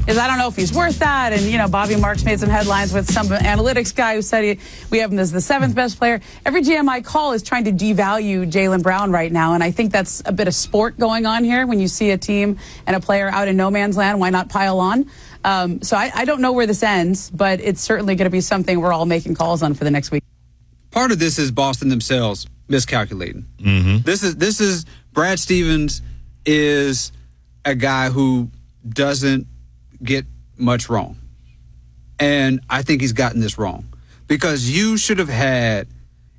is I don't know if he's worth that. And, Bobby Marks made some headlines with some analytics guy who said we have him as the 7th best player. Every GM I call is trying to devalue Jaylen Brown right now, and I think that's a bit of sport going on here. When you see a team and a player out in no man's land, why not pile on? So I don't know where this ends, but it's certainly going to be something we're all making calls on for the next week. Part of this is Boston themselves miscalculating. Mm-hmm. This is Brad Stevens is a guy who doesn't get much wrong. And I think he's gotten this wrong. Because you should have had,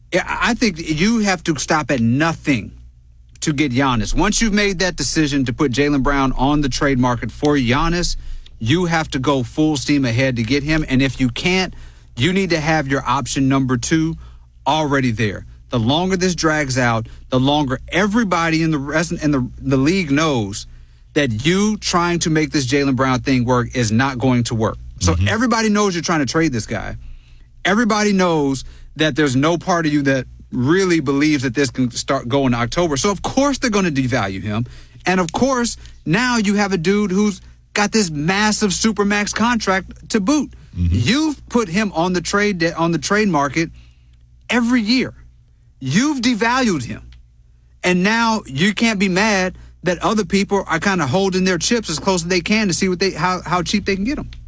I think you have to stop at nothing to get Giannis. Once you've made that decision to put Jaylen Brown on the trade market for Giannis, you have to go full steam ahead to get him. And if you can't, you need to have your option number 2 already there. The longer this drags out, the longer everybody in the league knows that you trying to make this Jaylen Brown thing work is not going to work. So everybody knows you're trying to trade this guy. Everybody knows that there's no part of you that really believes that this can start going to October. So, of course, they're going to devalue him. And, of course, now you have a dude who's got this massive supermax contract to boot. You've put him on the trade market every year. You've devalued him. And now you can't be mad that other people are kind of holding their chips as close as they can to see how cheap they can get them.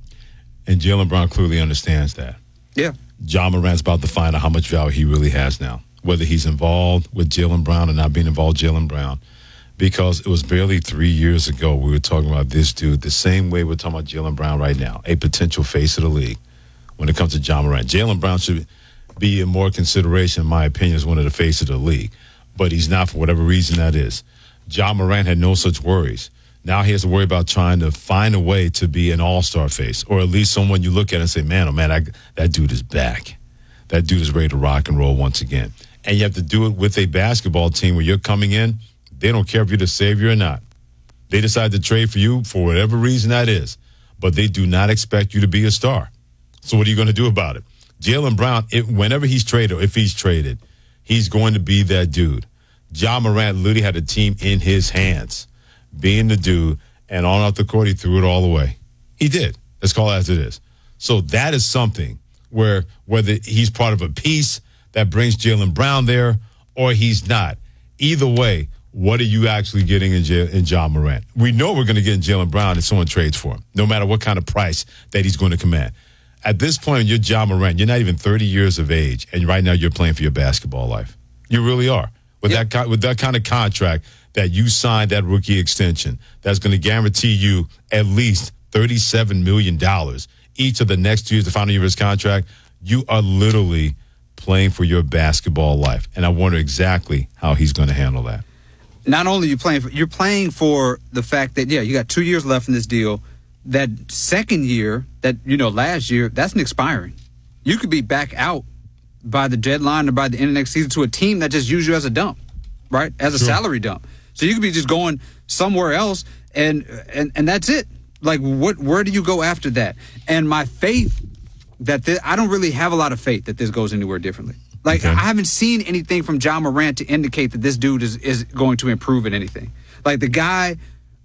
And Jaylen Brown clearly understands that. Yeah. Ja Morant's about to find out how much value he really has now, whether he's involved with Jaylen Brown or not being involved with Jaylen Brown. Because it was barely 3 years ago we were talking about this dude the same way we're talking about Jaylen Brown right now, a potential face of the league when it comes to Ja Morant. Jaylen Brown should be in more consideration, in my opinion, as one of the faces of the league. But he's not for whatever reason that is. Ja Morant had no such worries. Now he has to worry about trying to find a way to be an all-star face, or at least someone you look at and say, man, oh man, that dude is back. That dude is ready to rock and roll once again. And you have to do it with a basketball team where you're coming in. They don't care if you're the savior or not. They decide to trade for you for whatever reason that is. But they do not expect you to be a star. So what are you going to do about it? Jaylen Brown, whenever he's traded, or if he's traded, he's going to be that dude. Ja Morant literally had a team in his hands, being the dude, and on off the court, he threw it all away. He did. Let's call it as it is. So that is something where whether he's part of a piece that brings Jaylen Brown there or he's not, either way, what are you actually getting in Ja Morant? We know we're going to get in Jaylen Brown if someone trades for him, no matter what kind of price that he's going to command. At this point, you're Ja Morant. You're not even 30 years of age, and right now you're playing for your basketball life. You really are. With that kind of contract that you signed, that rookie extension, that's going to guarantee you at least $37 million each of the next 2 years, the final year of his contract, you are literally playing for your basketball life. And I wonder exactly how he's going to handle that. Not only you're playing for the fact that, you got 2 years left in this deal. That second year, last year, that's an expiring. You could be back out by the deadline or by the end of next season to a team that just used you as a dump, right? As a salary dump. So you could be just going somewhere else and that's it. Like, where do you go after that? And my faith that I don't really have a lot of faith that this goes anywhere differently. Like, I haven't seen anything from Ja Morant to indicate that this dude is going to improve at anything. Like, the guy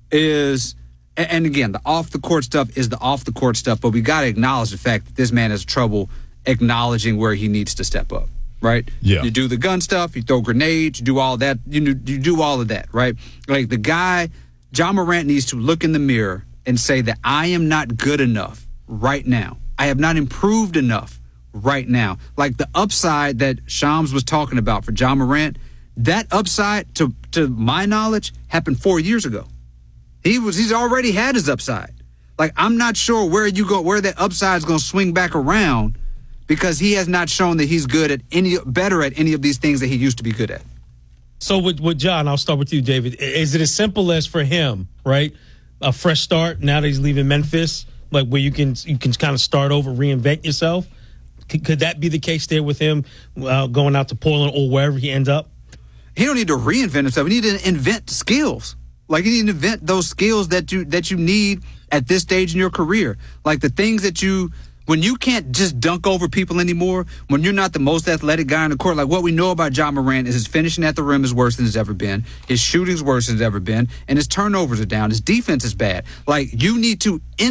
is, and again, the off-the-court stuff is the off-the-court stuff, but we got to acknowledge the fact that this man has trouble acknowledging where he needs to step up, right? Yeah. You do the gun stuff, you throw grenades, you do all that, you do all of that, right? Like, the guy, Ja Morant needs to look in the mirror and say that I am not good enough right now. I have not improved enough right now. Like the upside that Shams was talking about for Ja Morant, that upside, to my knowledge, happened 4 years ago. He's already had his upside. Like, I'm not sure where that upside is going to swing back around, because he has not shown that he's better at any of these things that he used to be good at. So with John, I'll start with you, David. Is it as simple as for him, right? A fresh start now that he's leaving Memphis, like where you can kind of start over, reinvent yourself? Could that be the case there with him going out to Portland or wherever he ends up? He don't need to reinvent himself. He need to invent skills. Like, you need to invent those skills that you need at this stage in your career. Like the things that when you can't just dunk over people anymore, when you're not the most athletic guy on the court, like what we know about Ja Morant is his finishing at the rim is worse than it's ever been. His shooting's worse than it's ever been. And his turnovers are down. His defense is bad. Like, you need to